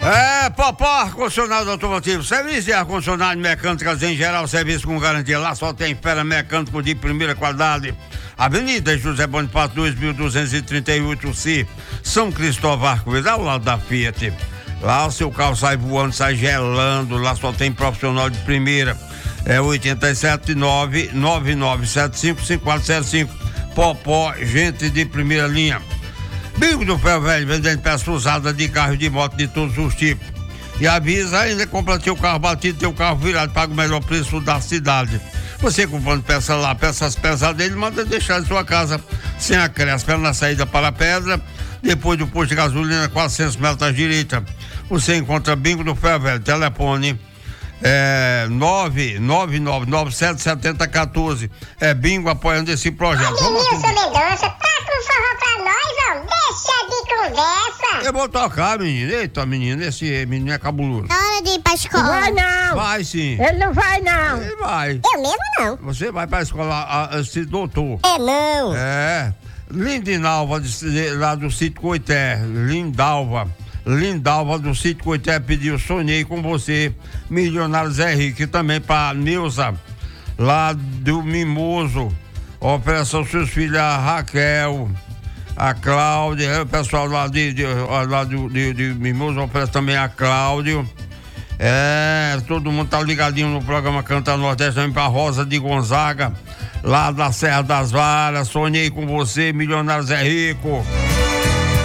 Popó, ar-condicionado automotivo, serviço de ar-condicionado mecânicas em geral, serviço com garantia. Lá só tem fera mecânico de primeira qualidade. Avenida José Bonifácio 2238C, São Cristóvão Arco-Íris, ao lado da Fiat. Lá o seu carro sai voando, sai gelando, lá só tem profissional de primeira. É 879-9975-5405. Popó, gente de primeira linha. Bingo do Ferro Velho, vendendo peças usadas de carro e de moto de todos os tipos. E avisa ainda, compra teu carro batido, teu carro virado, paga o melhor preço da cidade. Você comprando peça lá, peças pesadas dele, manda deixar em sua casa sem acréscimo, na saída para a pedra, depois do posto de gasolina, 400 metros à direita. Você encontra Bingo do Ferro Velho, telefone 999977014. É Bingo apoiando esse projeto. Nilson Mendonça, tá com forró pra nós, ó? Deixa de conversa. Eu vou tocar, menino. Eita, menino, esse menino é cabuloso. Hora de ir pra escola. Não vai não. Vai sim. Ele não vai não. Ele vai. Eu mesmo não. Você vai pra escola, esse doutor. É não. É. Lindinalva, lá do sítio Coité. Lindalva do sítio Coité pediu, sonhei com você. Milionário Zé Henrique, também pra Neuza, lá do Mimoso. Oferece aos seus filhos a Raquel, a Cláudia, o pessoal lá de Mimoso oferece também a Cláudio. Todo mundo tá ligadinho no programa Canta Nordeste, também pra Rosa de Gonzaga, lá da Serra das Varas. Sonhei com você, Milionário Zé Rico.